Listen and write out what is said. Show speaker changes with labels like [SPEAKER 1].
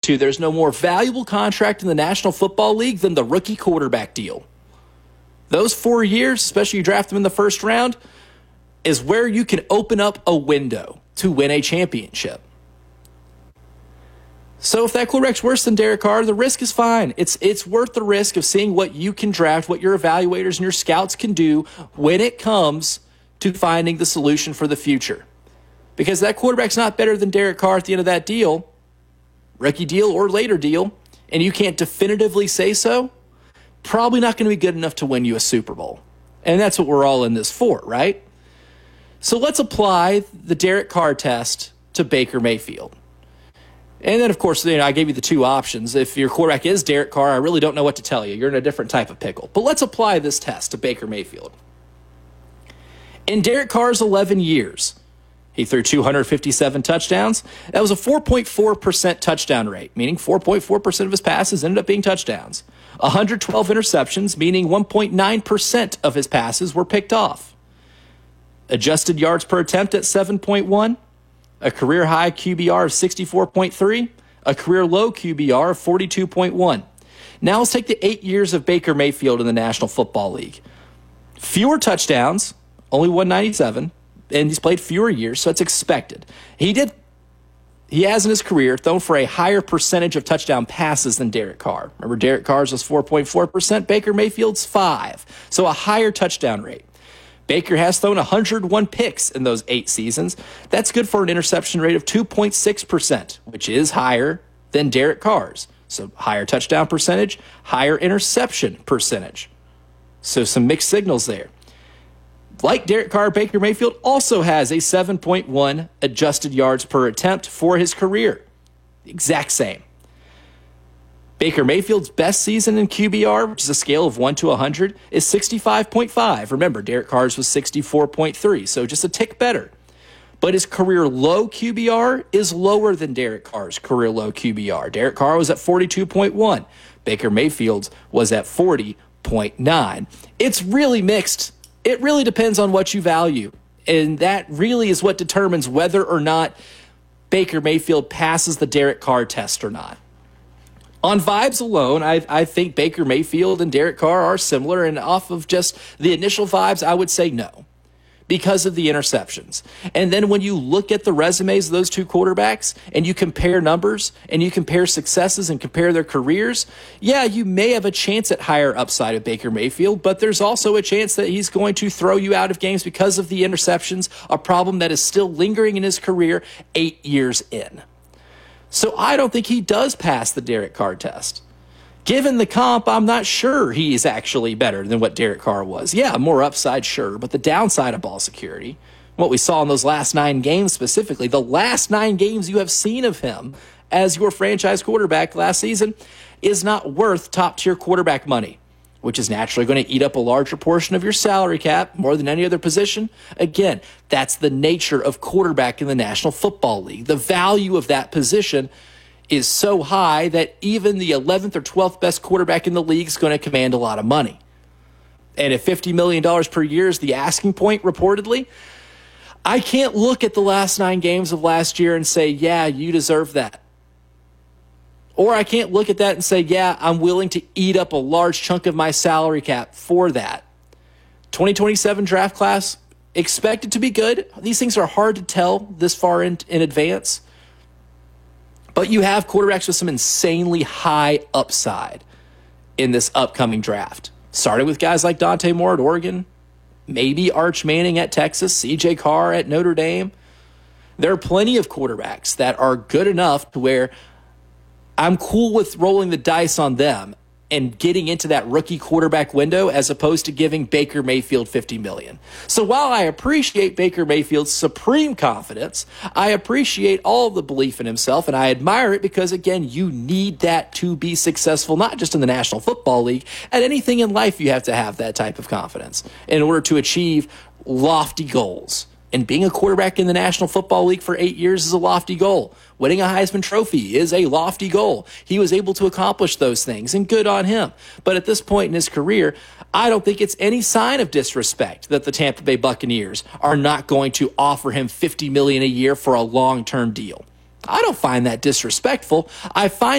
[SPEAKER 1] to, there's no more valuable contract in the National Football League than the rookie quarterback deal. Those 4 years, especially you draft them in the first round, is where you can open up a window to win a championship. So if that quarterback's worse than Derek Carr, the risk is fine. It's worth the risk of seeing what you can draft, what your evaluators and your scouts can do when it comes to finding the solution for the future. Because that quarterback's not better than Derek Carr at the end of that deal, rookie deal or later deal, and you can't definitively say so, probably not going to be good enough to win you a Super Bowl. And that's what we're all in this for, right? So let's apply the Derek Carr test to Baker Mayfield. And then, of course, I gave you the two options. If your quarterback is Derek Carr, I really don't know what to tell you. You're in a different type of pickle. But let's apply this test to Baker Mayfield. In Derek Carr's 11 years, he threw 257 touchdowns. That was a 4.4% touchdown rate, meaning 4.4% of his passes ended up being touchdowns. 112 interceptions, meaning 1.9% of his passes were picked off. Adjusted yards per attempt at 7.1. A career-high QBR of 64.3, a career-low QBR of 42.1. Now let's take the 8 years of Baker Mayfield in the National Football League. Fewer touchdowns, only 197, and he's played fewer years, so it's expected. He has in his career thrown for a higher percentage of touchdown passes than Derek Carr. Remember, Derek Carr's was 4.4%, Baker Mayfield's 5%, so a higher touchdown rate. Baker has thrown 101 picks in those 8 seasons. That's good for an interception rate of 2.6%, which is higher than Derek Carr's. So higher touchdown percentage, higher interception percentage. So some mixed signals there. Like Derek Carr, Baker Mayfield also has a 7.1 adjusted yards per attempt for his career. The exact same. Baker Mayfield's best season in QBR, which is a scale of 1 to 100, is 65.5. Remember, Derek Carr's was 64.3, so just a tick better. But his career low QBR is lower than Derek Carr's career low QBR. Derek Carr was at 42.1. Baker Mayfield's was at 40.9. It's really mixed. It really depends on what you value. And that really is what determines whether or not Baker Mayfield passes the Derek Carr test or not. On vibes alone, I think Baker Mayfield and Derek Carr are similar, and off of just the initial vibes, I would say no, because of the interceptions. And then when you look at the resumes of those two quarterbacks, and you compare numbers, and you compare successes, and compare their careers, yeah, you may have a chance at higher upside of Baker Mayfield, but there's also a chance that he's going to throw you out of games because of the interceptions, a problem that is still lingering in his career 8 years in. So I don't think he does pass the Derek Carr test. Given the comp, I'm not sure he is actually better than what Derek Carr was. Yeah, more upside, sure, but the downside of ball security, what we saw in those last 9 games specifically, the last 9 games you have seen of him as your franchise quarterback last season, is not worth top-tier quarterback money, which is naturally going to eat up a larger portion of your salary cap, more than any other position. Again, that's the nature of quarterback in the National Football League. The value of that position is so high that even the 11th or 12th best quarterback in the league is going to command a lot of money. And if $50 million per year is the asking point, reportedly, I can't look at the last 9 games of last year and say, yeah, you deserve that. Or I can't look at that and say, yeah, I'm willing to eat up a large chunk of my salary cap for that. 2027 draft class, expected to be good. These things are hard to tell this far in advance. But you have quarterbacks with some insanely high upside in this upcoming draft. Starting with guys like Dante Moore at Oregon, maybe Arch Manning at Texas, C.J. Carr at Notre Dame. There are plenty of quarterbacks that are good enough to where I'm cool with rolling the dice on them and getting into that rookie quarterback window as opposed to giving Baker Mayfield $50 million. So while I appreciate Baker Mayfield's supreme confidence, I appreciate all of the belief in himself, and I admire it because, again, you need that to be successful, not just in the National Football League. At anything in life, you have to have that type of confidence in order to achieve lofty goals. And being a quarterback in the National Football League for 8 years is a lofty goal. Winning a Heisman Trophy is a lofty goal. He was able to accomplish those things, and good on him. But at this point in his career, I don't think it's any sign of disrespect that the Tampa Bay Buccaneers are not going to offer him $50 million a year for a long-term deal. I don't find that disrespectful. I find